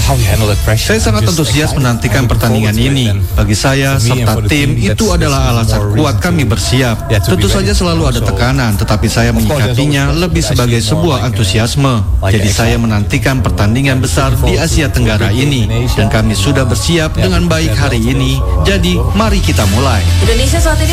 Saya sangat antusias menantikan pertandingan ini. Bagi saya serta tim itu adalah alasan kuat kami bersiap. Tentu saja selalu ada tekanan, tetapi saya menyikapinya lebih sebagai sebuah antusiasme. Jadi saya menantikan pertandingan besar di Asia Tenggara ini, dan kami sudah bersiap dengan baik hari ini. Jadi mari kita mulai. Indonesia saat ini